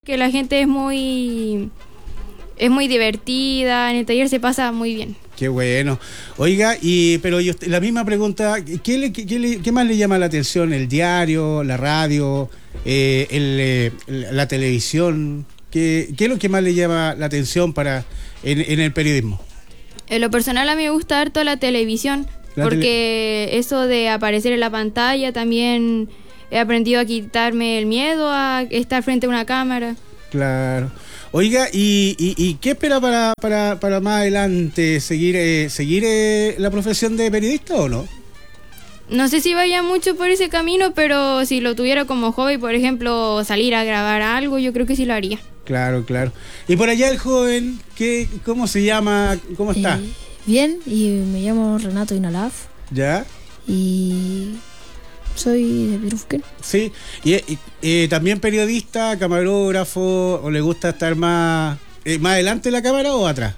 que la gente es muy divertida, en el taller se pasa muy bien. Qué bueno. Oiga, pero la misma pregunta, ¿qué más le llama la atención? ¿El diario, la radio, la televisión? ¿Qué es lo que más le llama la atención en el periodismo? En lo personal a mí me gusta harto la televisión, porque eso de aparecer en la pantalla también he aprendido a quitarme el miedo a estar frente a una cámara. Claro. Oiga, ¿y qué espera para más adelante? ¿Seguir la profesión de periodista o no? No sé si vaya mucho por ese camino, pero si lo tuviera como hobby, por ejemplo, salir a grabar algo, yo creo que sí lo haría. Claro. Y por allá el joven, ¿cómo se llama? ¿Cómo está? Bien, y me llamo Renato Inalaf. ¿Ya? Y soy de Pirufquén. Sí, y también periodista, camarógrafo, ¿o le gusta estar más adelante de la cámara o atrás?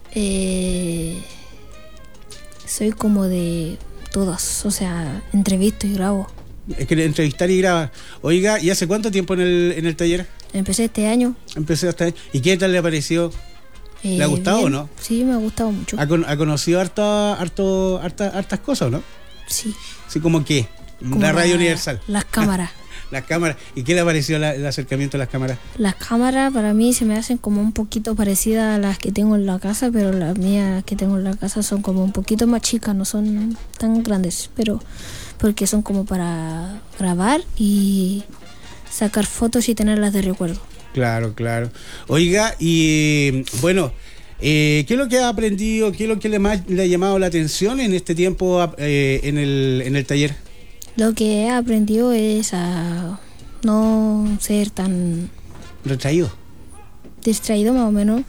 Soy como de todas, o sea, entrevisto y grabo. Es que entrevistar y grabar. Oiga, ¿y hace cuánto tiempo en el taller? Empecé este año. ¿Y qué tal le pareció? ¿Le ha gustado bien. o no? Sí, me ha gustado mucho. ¿Ha conocido hartas cosas, no? Sí. Sí, ¿como qué? Como La radio universal. Las cámaras. Las cámaras. ¿Y qué le pareció el acercamiento a las cámaras? Las cámaras para mí se me hacen como un poquito parecidas a las que tengo en la casa, pero las mías que tengo en la casa son como un poquito más chicas, no son tan grandes, pero porque son como para grabar y sacar fotos y tenerlas de recuerdo. Claro. Oiga, y bueno, ¿qué es lo que ha aprendido? ¿Qué es lo que le ha llamado la atención en este tiempo en el taller? Lo que he aprendido es a no ser tan ¿Retraído? Distraído más o menos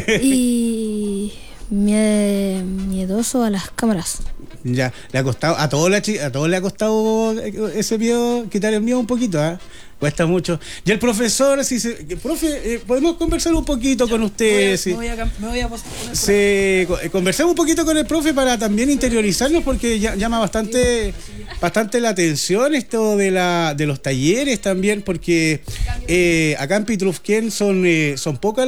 y miedoso a las cámaras. Ya, le ha costado, a todos le ha costado ese miedo, quitar el miedo un poquito, ¿eh? Cuesta mucho. Y el profesor, profe, ¿podemos conversar un poquito con usted? Me voy a poner conversemos un poquito con el profe para también interiorizarnos, porque llama bastante la atención esto de los talleres también, porque acá en Pitrufquén son pocos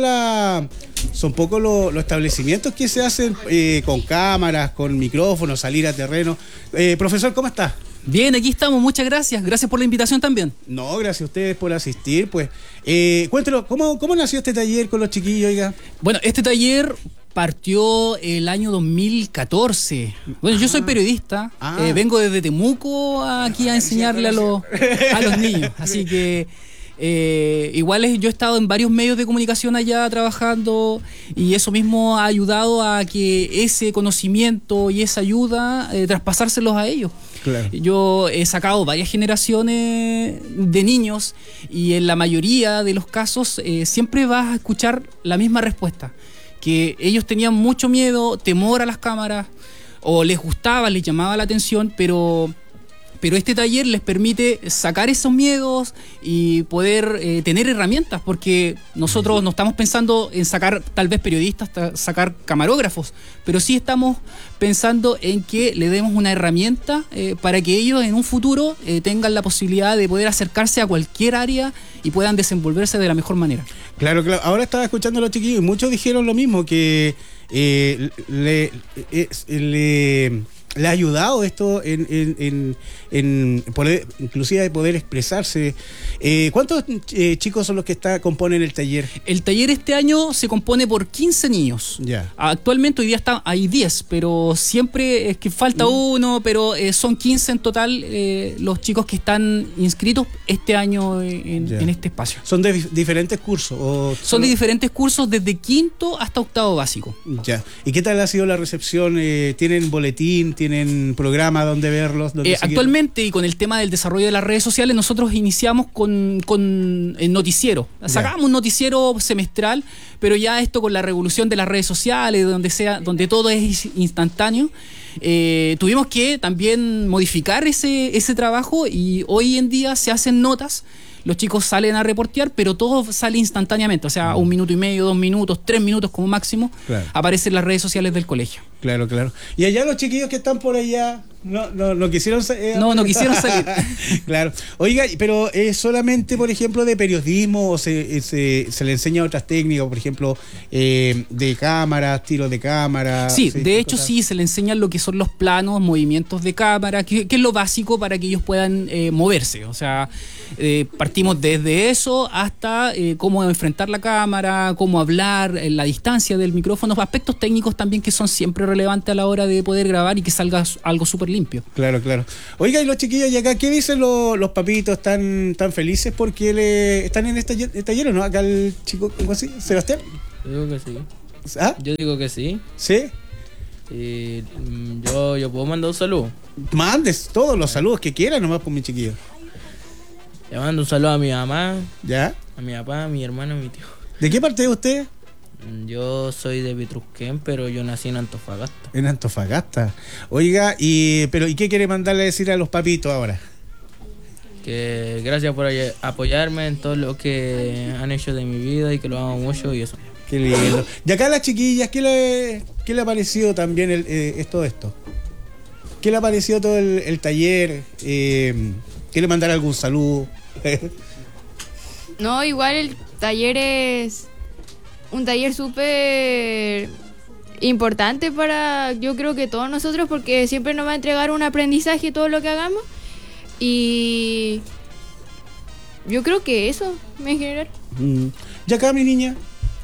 los establecimientos que se hacen con cámaras, con micrófonos, salir a terreno. Profesor, ¿cómo está? Bien, aquí estamos, muchas gracias. Gracias por la invitación también. No, gracias a ustedes por asistir. Pues, cuéntenos, ¿cómo nació este taller con los chiquillos, oiga? Bueno, este taller partió el año 2014. Bueno, yo soy periodista, vengo desde Temuco aquí a enseñarle a los niños. Así que igual yo he estado en varios medios de comunicación allá trabajando, y eso mismo ha ayudado a que ese conocimiento y esa ayuda traspasárselos a ellos. Claro. Yo he sacado varias generaciones de niños, y en la mayoría de los casos siempre vas a escuchar la misma respuesta, que ellos tenían mucho miedo, temor a las cámaras, o les gustaba, les llamaba la atención, pero este taller les permite sacar esos miedos y poder tener herramientas, porque nosotros no estamos pensando en sacar tal vez periodistas, sacar camarógrafos, pero sí estamos pensando en que le demos una herramienta para que ellos en un futuro tengan la posibilidad de poder acercarse a cualquier área y puedan desenvolverse de la mejor manera. Claro. Ahora estaba escuchando a los chiquillos y muchos dijeron lo mismo, que le ha ayudado esto en poder, inclusive de poder expresarse. ¿Cuántos chicos son los que componen el taller? El taller este año se compone por 15 niños. Ya. Actualmente hoy día hay 10, pero siempre es que falta uno, pero son 15 en total los chicos que están inscritos este año en este espacio. ¿Son de diferentes cursos? Son de diferentes cursos, desde quinto hasta octavo básico. Ya. ¿Y qué tal ha sido la recepción? ¿Tienen boletín? ¿Tienen programa donde verlos? Actualmente, y con el tema del desarrollo de las redes sociales, nosotros iniciamos con el noticiero. Sacábamos un noticiero semestral, pero ya esto con la revolución de las redes sociales, donde todo es instantáneo, tuvimos que también modificar ese trabajo, y hoy en día se hacen notas. Los chicos salen a reportear, pero todo sale instantáneamente. O sea, 1 minuto y medio, 2 minutos, 3 minutos como máximo, aparecen las redes sociales del colegio. Claro, claro. Y allá los chiquillos que están por allá no quisieron No quisieron salir. Claro. Oiga, pero ¿es solamente, por ejemplo, de periodismo o se le enseña otras técnicas, por ejemplo, de cámara, tiros de cámara? Sí, de hecho sí, se le enseñan lo que son los planos, movimientos de cámara, que es lo básico para que ellos puedan moverse. O sea, partimos desde eso hasta cómo enfrentar la cámara, cómo hablar, la distancia del micrófono, aspectos técnicos también que son siempre relevantes a la hora de poder grabar y que salga algo súper limpio. Claro, claro. Oiga, y los chiquillos y acá, ¿qué dicen los papitos? ¿Están felices porque están en este taller o no? Acá el chico, ¿cómo así? ¿Sebastián? Yo digo que sí. ¿Ah? Yo digo que sí. ¿Sí? Y yo puedo mandar un saludo. Mandes todos los saludos que quieran nomás por mi chiquillo. Le mando un saludo a mi mamá, ¿Ya? a mi papá, a mi hermano, a mi tío. ¿De qué parte de usted? Yo soy de Petrusquén, pero yo nací en Antofagasta. En Antofagasta. Oiga, ¿y qué quiere mandarle a decir a los papitos ahora? Que gracias por apoyarme en todo lo que han hecho de mi vida y que lo amo mucho y eso. Qué lindo. Y acá a las chiquillas, ¿qué le ha parecido también esto? ¿Qué le ha parecido todo el taller? ¿Quiere mandar algún saludo? No, igual el taller es un taller súper importante para, yo creo que todos nosotros, porque siempre nos va a entregar un aprendizaje todo lo que hagamos. Y yo creo que eso, en general. Y acá, mi niña.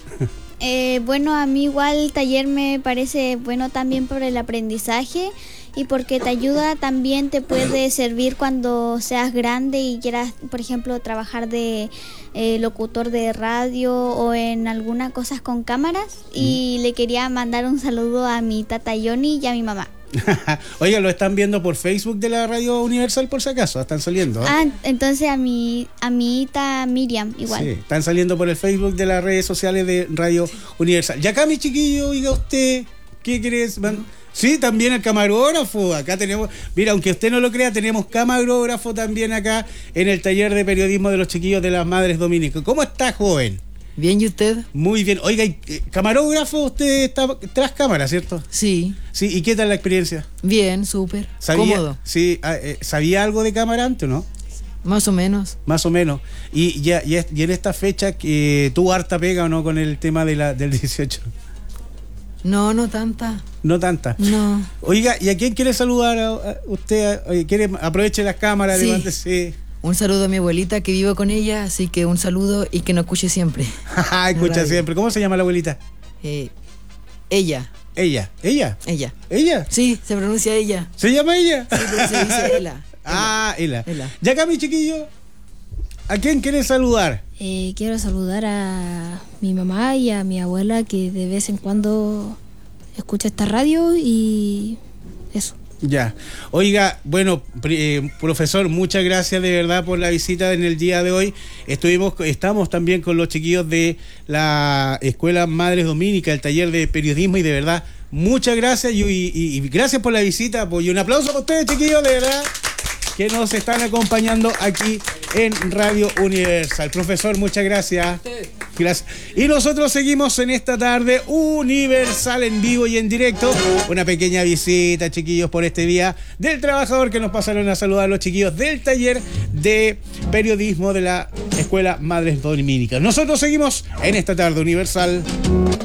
Bueno, a mí igual el taller me parece bueno también por el aprendizaje y porque te ayuda, también te puede servir cuando seas grande y quieras, por ejemplo, trabajar de locutor de radio o en algunas cosas con cámaras. Y le quería mandar un saludo a mi tata Yoni y a mi mamá. Oiga, lo están viendo por Facebook de la Radio Universal por si acaso, están saliendo. Entonces a mi hija Miriam igual. Sí, están saliendo por el Facebook de las redes sociales de Radio Universal. Y acá, mi chiquillo, oiga usted, ¿qué querés? Sí, también el camarógrafo. Acá tenemos, mira, aunque usted no lo crea, tenemos camarógrafo también acá en el taller de periodismo de los chiquillos de las Madres Dominicas. ¿Cómo está, joven? Bien, ¿y usted? Muy bien. Oiga, camarógrafo, usted está tras cámara, ¿cierto? Sí. Sí, ¿y qué tal la experiencia? Bien, súper. Cómodo. Sí, ¿sabía algo de cámara antes o no? Más o menos. Más o menos. Y en esta fecha, ¿tuvo harta pega o no con el tema del 18? No tanta. No tanta. No. Oiga, ¿y a quién quiere saludar a usted? Aproveche las cámaras, Sí. levántese. Un saludo a mi abuelita que vivo con ella, así que un saludo y que nos escuche siempre. Escucha Radio. siempre. ¿Cómo se llama la abuelita? Ella. Ella. ¿Ella? Sí, se pronuncia ella. ¿Se llama ella? Sí, pero se dice Ela. Ela. Ela. Y acá, mi chiquillo, ¿a quién quiere saludar? Quiero saludar a mi mamá y a mi abuela que de vez en cuando escucha esta radio y eso. Ya. Oiga, bueno, profesor, muchas gracias de verdad por la visita en el día de hoy. Estamos también con los chiquillos de la Escuela Madres Dominicas, el taller de periodismo, y de verdad, muchas gracias y gracias por la visita. Y un aplauso para ustedes, chiquillos, de verdad, que nos están acompañando aquí en Radio Universal. Profesor, muchas gracias. Gracias. Y nosotros seguimos en esta tarde Universal en vivo y en directo. Una pequeña visita, chiquillos, por este Día del Trabajador, que nos pasaron a saludar los chiquillos del taller de periodismo de la Escuela Madres Dominicas. Nosotros seguimos en esta tarde Universal.